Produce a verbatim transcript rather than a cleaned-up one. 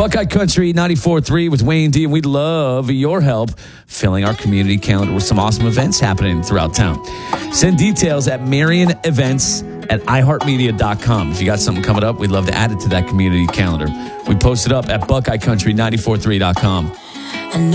Buckeye Country ninety-four point three with Wayne D, and we'd love your help filling our community calendar with some awesome events happening throughout town. Send details at Marion Events at i heart media dot com. If you got something coming up, we'd love to add it to that community calendar. We post it up at buckeye country ninety-four point three dot com.